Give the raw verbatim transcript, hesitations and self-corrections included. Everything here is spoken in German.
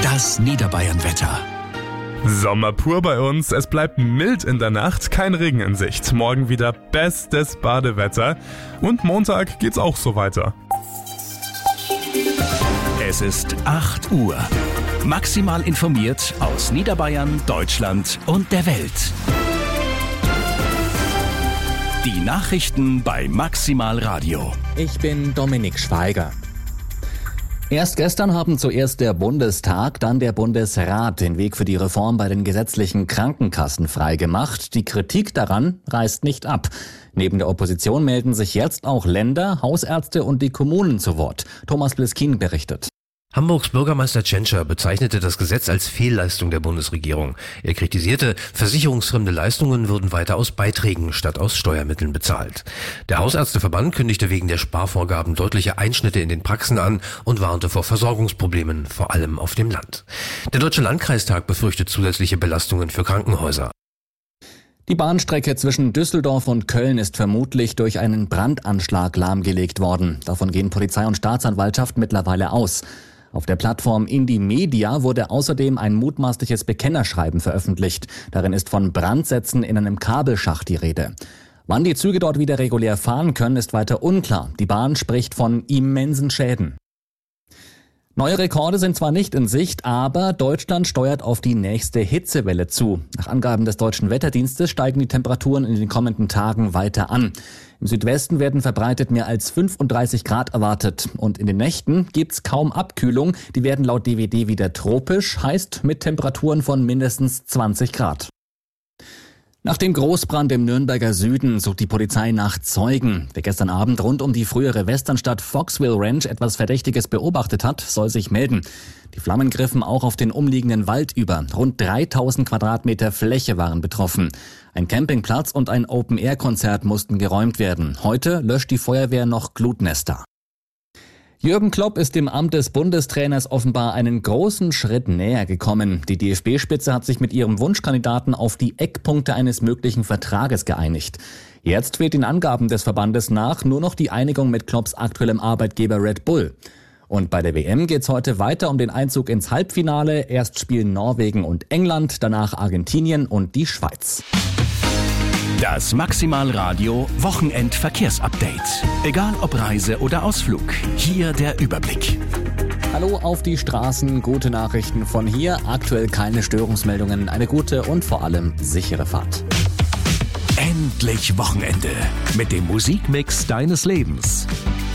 Das Niederbayern-Wetter. Sommer pur bei uns, es bleibt mild in der Nacht, kein Regen in Sicht. Morgen wieder bestes Badewetter und Montag geht's auch so weiter. Es ist acht Uhr. Maximal informiert aus Niederbayern, Deutschland und der Welt. Die Nachrichten bei Maximal Radio. Ich bin Dominik Schweiger. Erst gestern haben zuerst der Bundestag, dann der Bundesrat den Weg für die Reform bei den gesetzlichen Krankenkassen freigemacht. Die Kritik daran reißt nicht ab. Neben der Opposition melden sich jetzt auch Länder, Hausärzte und die Kommunen zu Wort. Thomas Bliskin berichtet. Hamburgs Bürgermeister Tschentscher bezeichnete das Gesetz als Fehlleistung der Bundesregierung. Er kritisierte, versicherungsfremde Leistungen würden weiter aus Beiträgen statt aus Steuermitteln bezahlt. Der Hausärzteverband kündigte wegen der Sparvorgaben deutliche Einschnitte in den Praxen an und warnte vor Versorgungsproblemen, vor allem auf dem Land. Der Deutsche Landkreistag befürchtet zusätzliche Belastungen für Krankenhäuser. Die Bahnstrecke zwischen Düsseldorf und Köln ist vermutlich durch einen Brandanschlag lahmgelegt worden. Davon gehen Polizei und Staatsanwaltschaft mittlerweile aus. Auf der Plattform Indymedia wurde außerdem ein mutmaßliches Bekennerschreiben veröffentlicht. Darin ist von Brandsätzen in einem Kabelschacht die Rede. Wann die Züge dort wieder regulär fahren können, ist weiter unklar. Die Bahn spricht von immensen Schäden. Neue Rekorde sind zwar nicht in Sicht, aber Deutschland steuert auf die nächste Hitzewelle zu. Nach Angaben des Deutschen Wetterdienstes steigen die Temperaturen in den kommenden Tagen weiter an. Im Südwesten werden verbreitet mehr als fünfunddreißig Grad erwartet. Und in den Nächten gibt's kaum Abkühlung. Die werden laut D W D wieder tropisch, heißt mit Temperaturen von mindestens zwanzig Grad. Nach dem Großbrand im Nürnberger Süden sucht die Polizei nach Zeugen. Wer gestern Abend rund um die frühere Westernstadt Foxville Ranch etwas Verdächtiges beobachtet hat, soll sich melden. Die Flammen griffen auch auf den umliegenden Wald über. Rund dreitausend Quadratmeter Fläche waren betroffen. Ein Campingplatz und ein Open-Air-Konzert mussten geräumt werden. Heute löscht die Feuerwehr noch Glutnester. Jürgen Klopp ist dem Amt des Bundestrainers offenbar einen großen Schritt näher gekommen. Die D F B-Spitze hat sich mit ihrem Wunschkandidaten auf die Eckpunkte eines möglichen Vertrages geeinigt. Jetzt fehlt den Angaben des Verbandes nach nur noch die Einigung mit Klopps aktuellem Arbeitgeber Red Bull. Und bei der W M geht's heute weiter um den Einzug ins Halbfinale. Erst spielen Norwegen und England, danach Argentinien und die Schweiz. Das Maximal Radio Wochenendverkehrsupdate. Egal ob Reise oder Ausflug, hier der Überblick. Hallo auf die Straßen, gute Nachrichten von hier. Aktuell keine Störungsmeldungen, eine gute und vor allem sichere Fahrt. Endlich Wochenende mit dem Musikmix deines Lebens.